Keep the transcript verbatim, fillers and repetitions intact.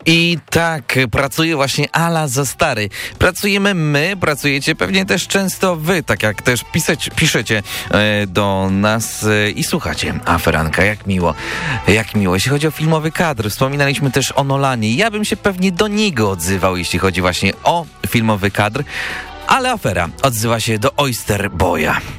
I tak, pracuje właśnie Ala za stary. Pracujemy my, pracujecie pewnie też często wy, tak jak też pisać, piszecie e, do nas e, i słuchacie. Aferanka, jak miło, jak miło. Jeśli chodzi o filmowy kadr, wspominaliśmy też o Nolanie. Ja bym się pewnie do niego odzywał, jeśli chodzi właśnie o filmowy kadr, ale afera odzywa się do Oyster Boya.